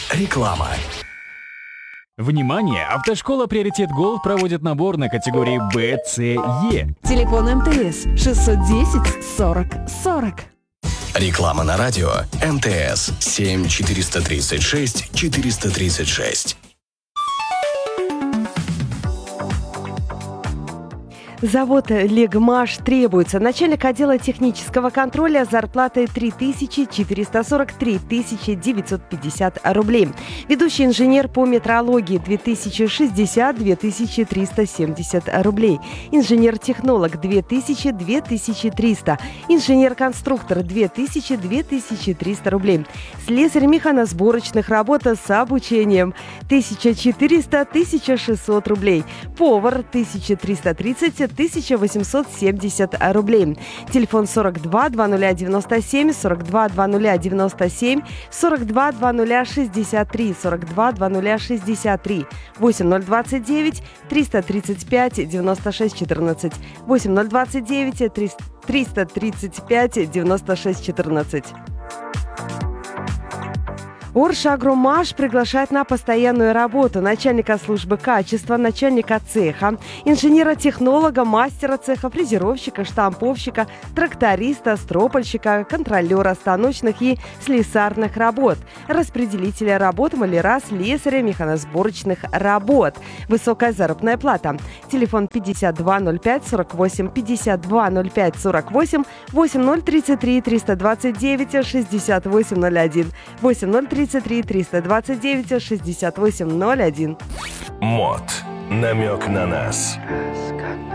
Реклама. Внимание! Автошкола «Приоритет Голд» проводит набор на категории Б, С, Е. Телефон МТС 610 40 40. Реклама на радио МТС 7 436 436. Завод «Легмаш» требуется. Начальник отдела технического контроля с зарплатой 3443 950 рублей. Ведущий инженер по метрологии 2060 2370 рублей. Инженер-технолог 2000 2300. Инженер-конструктор 2000 2300 рублей. Слесарь механосборочных работ с обучением 1400 1600 рублей. Повар 1330 1870 рублей. Телефон 42 2097 42 2097 42 2063 42 2063 8029 335 96 14 8029 335 96 14. Оршагромаш приглашает на постоянную работу начальника службы качества, начальника цеха, инженера-технолога, мастера цеха, фрезеровщика, штамповщика, тракториста, стропольщика, контролера станочных и слесарных работ, распределителя работ, маляра, слесаря, механосборочных работ. Высокая заработная плата. Телефон 5205 48 5205 48 8033 329 6801 8033 329 6801. МОТ. Намек на нас.